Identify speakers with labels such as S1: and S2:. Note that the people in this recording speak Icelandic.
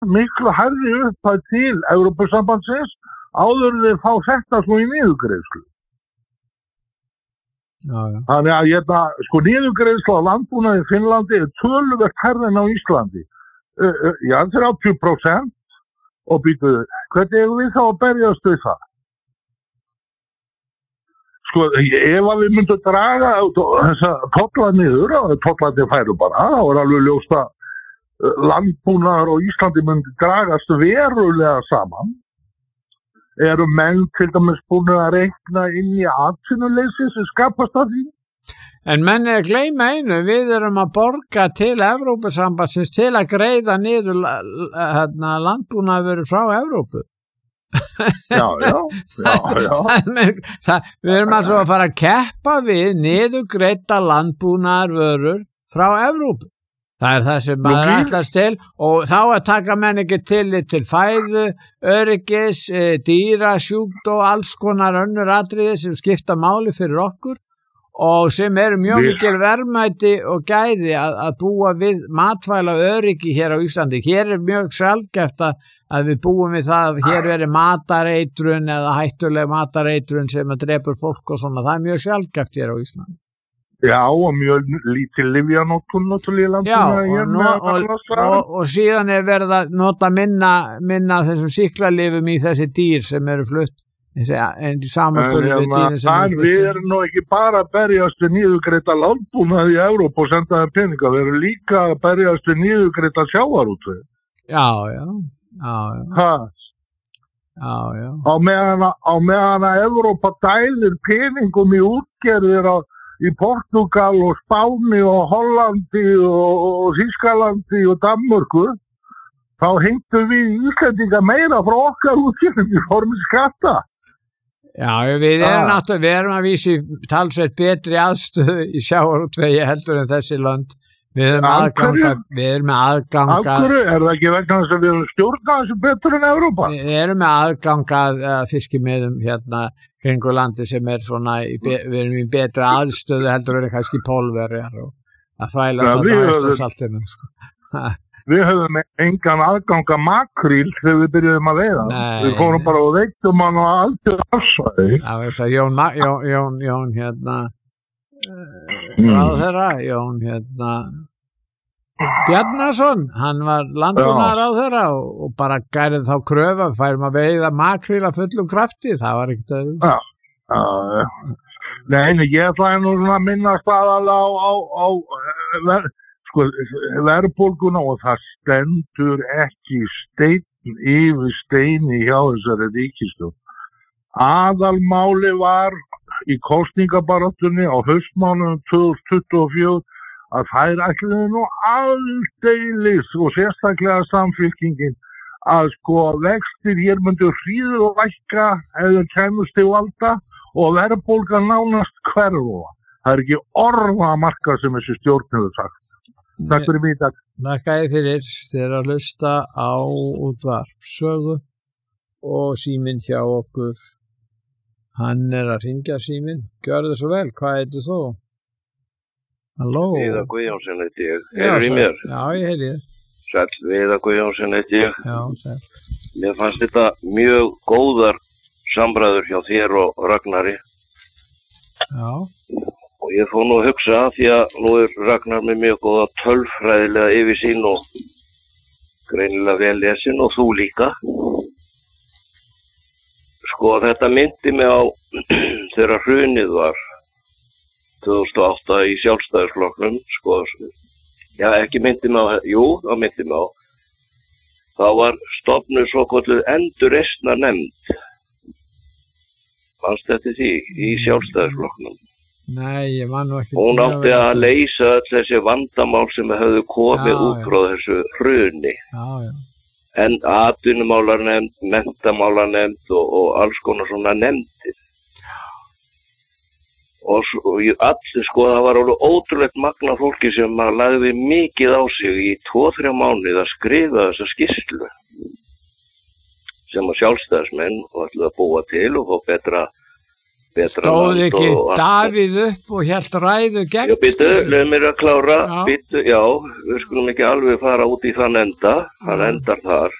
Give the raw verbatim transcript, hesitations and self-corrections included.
S1: miklu hærri upphæð til Evrópusambandsins áður en þeir fá þetta svo í niðurgreiðslu.
S2: Já, já.
S1: Þannig að ég það, sko niðurgreiðsla á landbúnaði í Finnlandi er töluvert hærri en á Íslandi. Uh, uh, já, þrjátíu prósent og býtu, hvernig erum við þá að berjast við það? Sko, ef að við myndum draga þessa tolla niður, og tollarnir færu bara, þá er alveg ljóst að landbúnaður og Íslandi myndi dragast verulega saman. Eru menn til dæmis búin að reikna inn í atvinnuleysi sem skapast af því?
S2: En menn er að gleyma einu, við erum að borga til Evrópusambandsins til að greiða niður hérna, landbúnaður frá Evrópu.
S1: Já, já, já, já.
S2: það, það, við erum altså að fara að keppa við niðurgreidda landbúnaðarvörur frá Evrópu. Það er það sem maður ætlast til og þá að taka menn ekki tillit til fæðu, öryggis, dýra, sjúkdóm og alls konar önnur atriði sem skipta máli fyrir okkur og sem eru mjög mikil verðmæti og gæði að, að búa við matvæla öryggi hér á Íslandi. Hér er mjög sjaldgæft að við búum við það að hér veri matareitrun eða hættuleg matareitrun sem að drepur fólk og svona. Það er mjög sjaldgæft hér á Íslandi.
S1: Já, og mjög lítið lyfjanótkun náttúrulega í landinu.
S2: Já, og, og, og, og síðan er verið að nota minna, minna þessum sýklalyfum í þessi dýr sem eru flutt, en í samanburði við dýrin sem eru flutt.
S1: Við erum nú ekki bara að berjast við niðurgreidda landbúnað í Evrópu og senda þeim peninga, við erum líka að berjast við niðurgreidda sjávarútveg.
S2: Já, já, já, já.
S1: Ha?
S2: Já, já.
S1: Á meðan að, á meðan að Evrópa dælir peningum í útgerðir á í Portugal og Spáni og Hollandi og, og Þýskalandi og Danmörku, þá hengtum við Íslendinga meira frá okkar útgerðum í formi skatta.
S2: Já, við erum náttúrulega, við erum að vísi talsveit betri aðstöðu í sjávarútvegi heldur en þessi lönd. Við erum aðganga, við erum með aðganga.
S1: Af hverju? Er það ekki vegna þess að við erum stjórna þessu betur en Evrópa?
S2: Við erum með aðganga að fiskimiðum hérna kringu landi sem er svona, í, við erum í betra aðstöðu heldur en kannski pólverjar og að þvælast á hæstu saltinu, sko.
S1: Við höfum engan aðganga makríl þegar við byrjuðum að veiða. Nei, við fórum bara og veiktum hann og aldrei afsvæði.
S2: Já, þess að Jón, Jón, Jón, Jón, hérna, mm. ráðherra, Jón, hérna, Bjarnason, hann var landbúnaðarráðherra og, og bara gærið þá kröfu að færum að veiða makríl að fullum krafti, það var ekkert öðruvísi.
S1: Já, já, já. Nei, ég ætlaði nú svona að minnast aðalega á, á, á ver, sko, verðbólguna og það stendur ekki steinn yfir steini hjá þessari ríkisstjórn. Aðalmáli var í kosningabaráttunni á haustmánuðum tvö þúsund tuttugu og fjögur að þær ætluðu nú aldeilis og sérstaklega samfylkingin að sko vextir hér myndu hríður og lækka eða kæmust til valda og verðbólgan nánast hverfa. Það er ekki orða að marka sem þessi stjórn hefur sagt. Takk fyrir mig í dag.
S2: Takk fyrir þér að hlusta á útvarpssögu og síminn hjá okkur. Hann er að hringja síminn. Gjörðu svo vel, hvað heitir þú? Halló.
S3: Viðar Guðjónsson heiti ég. Heyrðu í mér?
S2: Já, ég heyri þér.
S3: Sæll, Viðar Guðjónsson heiti ég.
S2: Já, sæll.
S3: Mér fannst þetta mjög góðar samræður hjá þér og Ragnari.
S2: Já.
S3: Og ég fór nú að hugsa því að nú er Ragnar með mjög góða tölfræðilega yfirsýn og greinilega vel lesin og þú líka. Sko, þetta myndi mig á þegar hrunið var tvö þúsund og átta í sjálfstæðisflokknum, sko, já, ekki myndi mig á, jú, það myndi mig á, þá var stofnuð svokölluð endurreisnarnefnd, fannst þetta því, í sjálfstæðisflokknum.
S2: Nei, ég man nú ekki.
S3: Hún átti að leysa öll þessi vandamál sem höfðu komið já, út frá þessu hruni.
S2: Já, já.
S3: En atvinnumálarnefnd, menntamálarnefnd og, og alls konar svona nefndir. Og, og allir sko það var alveg ótrúlegt magna fólki sem maður lagði mikið á sig í tvo þrjá mánuði að skrifa þessa skýrslu sem að sjálfstæðismenn og ætlaði að búa til og fá betra betra
S2: Stóð
S3: land
S2: ekki
S3: og allt.
S2: Davíð upp og hélt ræðu gegn
S3: Já, býttu,
S2: þessu?
S3: leið mér að klára,
S2: Já.
S3: býttu, já, við skulum ekki alveg fara út í þann enda, hann
S2: Já.
S3: endar þar.